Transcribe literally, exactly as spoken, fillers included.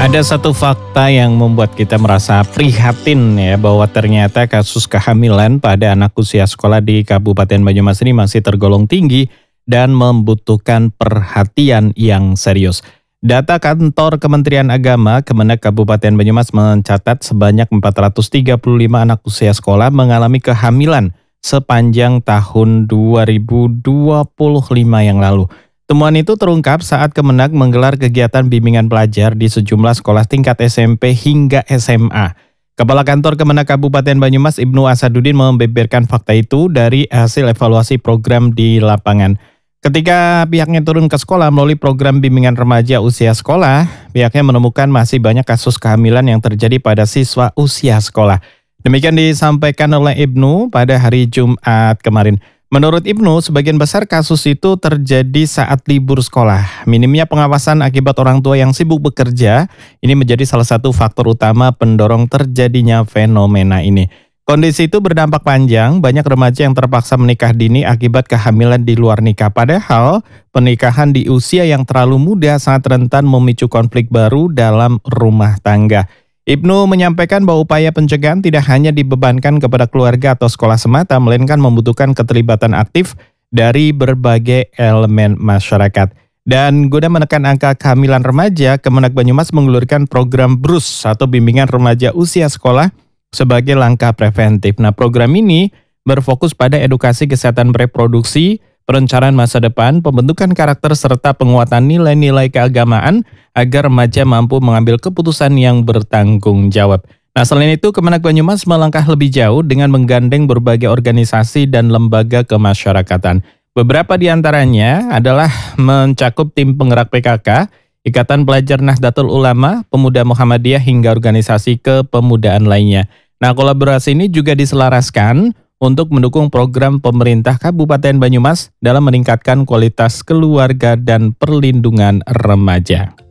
Ada satu fakta yang membuat kita merasa prihatin ya, bahwa ternyata kasus kehamilan pada anak usia sekolah di Kabupaten Banyumas ini masih tergolong tinggi dan membutuhkan perhatian yang serius. Data kantor Kementerian Agama Kemenak Kabupaten Banyumas mencatat sebanyak empat ratus tiga puluh lima anak usia sekolah mengalami kehamilan sepanjang tahun dua ribu dua puluh lima yang lalu. Temuan itu terungkap saat Kemenak menggelar kegiatan bimbingan pelajar di sejumlah sekolah tingkat S M P hingga S M A. Kepala Kantor Kemenak Kabupaten Banyumas Ibnu Asaduddin membeberkan fakta itu dari hasil evaluasi program di lapangan. Ketika pihaknya turun ke sekolah melalui program bimbingan remaja usia sekolah, pihaknya menemukan masih banyak kasus kehamilan yang terjadi pada siswa usia sekolah. Demikian disampaikan oleh Ibnu pada hari Jumat kemarin. Menurut Ibnu, sebagian besar kasus itu terjadi saat libur sekolah. Minimnya pengawasan akibat orang tua yang sibuk bekerja, ini menjadi salah satu faktor utama pendorong terjadinya fenomena ini. Kondisi itu berdampak panjang, banyak remaja yang terpaksa menikah dini akibat kehamilan di luar nikah. Padahal, pernikahan di usia yang terlalu muda sangat rentan memicu konflik baru dalam rumah tangga. Ibnu menyampaikan bahwa upaya pencegahan tidak hanya dibebankan kepada keluarga atau sekolah semata, melainkan membutuhkan keterlibatan aktif dari berbagai elemen masyarakat. Dan guna menekan angka kehamilan remaja, Kemenak Banyumas menggulirkan program B R U S atau Bimbingan Remaja Usia Sekolah sebagai langkah preventif. Nah, program ini berfokus pada edukasi kesehatan reproduksi, perencanaan masa depan, pembentukan karakter, serta penguatan nilai-nilai keagamaan agar remaja mampu mengambil keputusan yang bertanggung jawab. Nah, selain itu, Kemenak Banyumas melangkah lebih jauh dengan menggandeng berbagai organisasi dan lembaga kemasyarakatan. Beberapa di antaranya adalah mencakup tim penggerak P K K, Ikatan Pelajar Nahdlatul Ulama, Pemuda Muhammadiyah, hingga organisasi kepemudaan lainnya. Nah, kolaborasi ini juga diselaraskan untuk mendukung program pemerintah Kabupaten Banyumas dalam meningkatkan kualitas keluarga dan perlindungan remaja.